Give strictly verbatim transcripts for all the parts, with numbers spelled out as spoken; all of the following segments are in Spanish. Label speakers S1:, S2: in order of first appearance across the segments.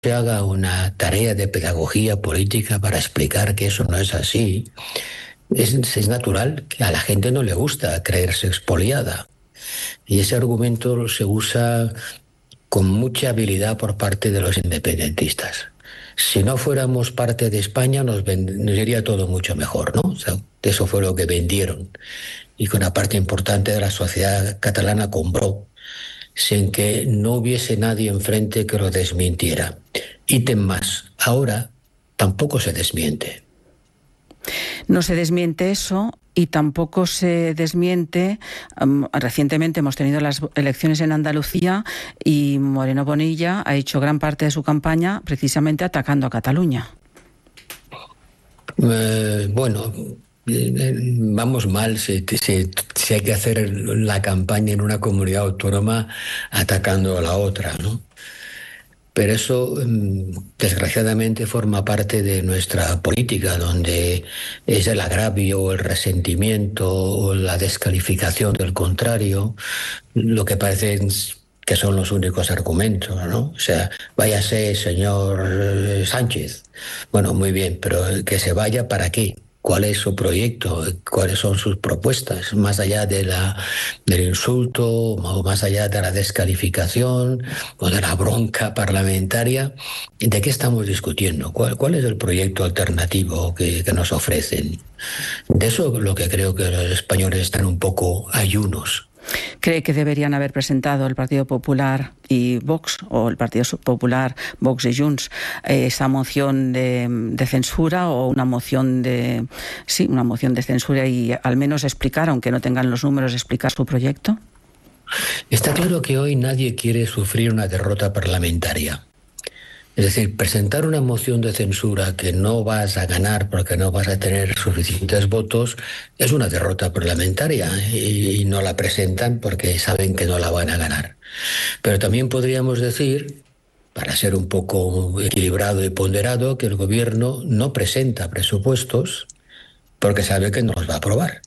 S1: se haga una tarea de pedagogía política para explicar que eso no es así, es, es natural que a la gente no le gusta creerse expoliada. Y ese argumento se usa con mucha habilidad por parte de los independentistas. Si no fuéramos parte de España, nos, ven, nos iría todo mucho mejor, ¿no? O sea, eso fue lo que vendieron. Y que una parte importante de la sociedad catalana compró, sin que no hubiese nadie enfrente que lo desmintiera. Ítem más, ahora tampoco se desmiente.
S2: No se desmiente eso y tampoco se desmiente. Um, recientemente hemos tenido las elecciones en Andalucía y Moreno Bonilla ha hecho gran parte de su campaña precisamente atacando a Cataluña.
S1: Eh, bueno, eh, vamos mal si, si, si hay que hacer la campaña en una comunidad autónoma atacando a la otra, ¿no? Pero eso, desgraciadamente, forma parte de nuestra política, donde es el agravio, el resentimiento o la descalificación del contrario lo que parecen que son los únicos argumentos, ¿no? O sea, váyase, señor Sánchez. Bueno, muy bien, pero que se vaya, ¿para qué? ¿Cuál es su proyecto? ¿Cuáles son sus propuestas? Más allá de la, del insulto, o más allá de la descalificación o de la bronca parlamentaria, ¿de qué estamos discutiendo? ¿Cuál, cuál es el proyecto alternativo que, que nos ofrecen? De eso lo que creo que los españoles están un poco ayunos.
S2: ¿Cree que deberían haber presentado el Partido Popular y Vox, o el Partido Popular, Vox y Junts, eh, esa moción de, de censura o una moción de sí, una moción de censura y al menos explicar, aunque no tengan los números, explicar su proyecto?
S1: Está claro que hoy nadie quiere sufrir una derrota parlamentaria. Es decir, presentar una moción de censura que no vas a ganar porque no vas a tener suficientes votos es una derrota parlamentaria y no la presentan porque saben que no la van a ganar. Pero también podríamos decir, para ser un poco equilibrado y ponderado, que el gobierno no presenta presupuestos porque sabe que no los va a aprobar.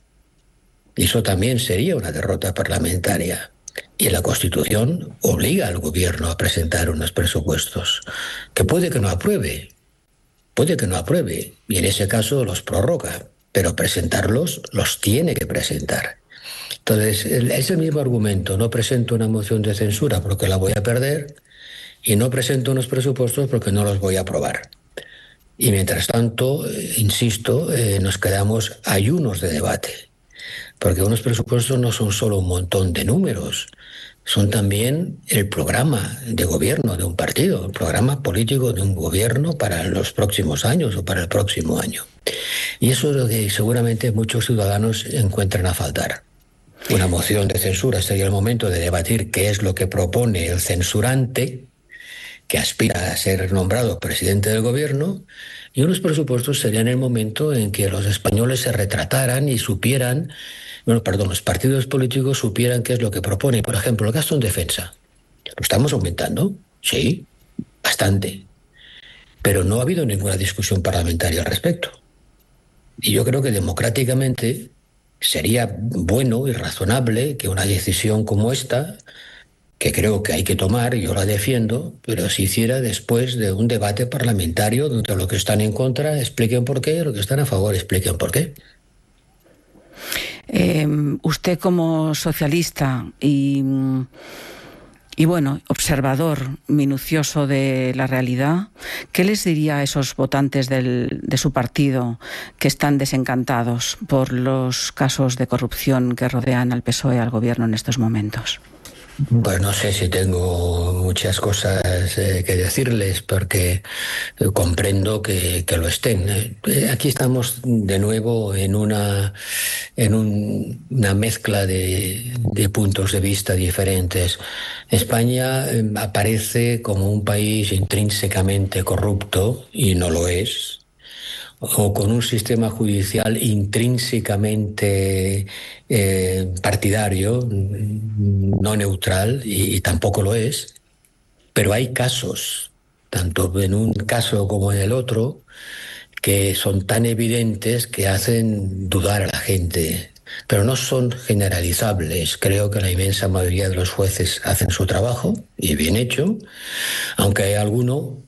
S1: Y eso también sería una derrota parlamentaria. Y la Constitución obliga al gobierno a presentar unos presupuestos, que puede que no apruebe, puede que no apruebe, y en ese caso los prorroga, pero presentarlos los tiene que presentar. Entonces, es el mismo argumento: no presento una moción de censura porque la voy a perder, y no presento unos presupuestos porque no los voy a aprobar. Y mientras tanto, insisto, eh, nos quedamos ayunos de debate. Porque unos presupuestos no son solo un montón de números, son también el programa de gobierno de un partido, el programa político de un gobierno para los próximos años o para el próximo año. Y eso es lo que seguramente muchos ciudadanos encuentran a faltar. Una moción de censura sería el momento de debatir qué es lo que propone el censurante, que aspira a ser nombrado presidente del gobierno, y unos presupuestos serían el momento en que los españoles se retrataran y supieran, bueno, perdón, los partidos políticos supieran qué es lo que propone. Por ejemplo, el gasto en defensa. ¿Lo estamos aumentando? Sí, bastante. Pero no ha habido ninguna discusión parlamentaria al respecto. Y yo creo que democráticamente sería bueno y razonable que una decisión como esta, que creo que hay que tomar, y yo la defiendo, pero se hiciera después de un debate parlamentario donde los que están en contra expliquen por qué, los que están a favor expliquen por qué.
S2: Eh, usted como socialista y, y bueno, observador minucioso de la realidad, ¿qué les diría a esos votantes del, de su partido que están desencantados por los casos de corrupción que rodean al P S O E, al gobierno en estos momentos?
S1: Pues no sé si tengo muchas cosas eh, que decirles, porque eh, comprendo que, que lo estén. Eh, aquí estamos de nuevo en una, en un, una mezcla de, de puntos de vista diferentes. España eh, aparece como un país intrínsecamente corrupto, y no lo es, o con un sistema judicial intrínsecamente eh, partidario, no neutral, y, y tampoco lo es. Pero hay casos, tanto en un caso como en el otro, que son tan evidentes que hacen dudar a la gente. Pero no son generalizables. Creo que la inmensa mayoría de los jueces hacen su trabajo, y bien hecho, aunque hay alguno